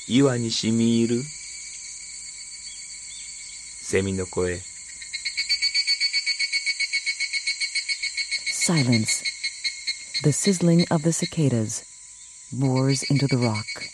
岩にしみ入るセミの声。 Silence. The sizzling of the cicadas bores into the rock.